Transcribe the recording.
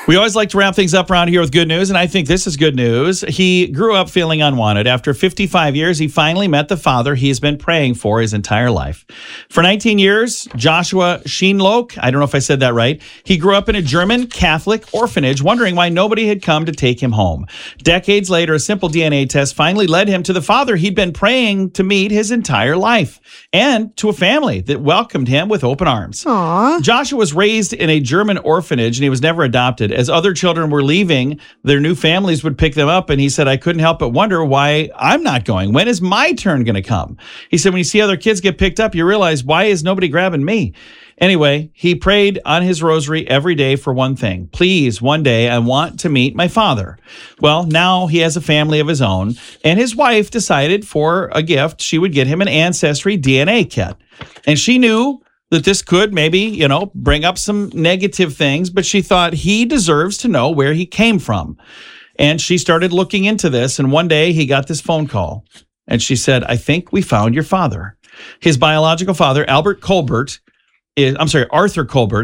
We always like to wrap things up around here with good news, and I think this is good news. He grew up feeling unwanted. After 55 years, he finally met the father he's been praying for his entire life. For 19 years, Joshua Sheenlock, I don't know if I said that right, he grew up in a German Catholic orphanage, wondering why nobody had come to take him home. Decades later, a simple DNA test finally led him to the father he'd been praying to meet his entire life, and to a family that welcomed him with open arms. Aww. Joshua was raised in a German orphanage, and he was never adopted. As other children were leaving, their new families would pick them up, and he said, I couldn't help but wonder why I'm not going. When is my turn going to come? He said, when you see other kids get picked up, you realize, why is nobody grabbing me? Anyway, he prayed on his rosary every day for one thing. Please, one day, I want to meet my father. Well, now he has a family of his own, and his wife decided for a gift, she would get him an Ancestry DNA kit. And she knew that this could maybe, bring up some negative things, but she thought he deserves to know where he came from. And she started looking into this, and one day he got this phone call, and she said, I think we found your father. His biological father, Arthur Colbert,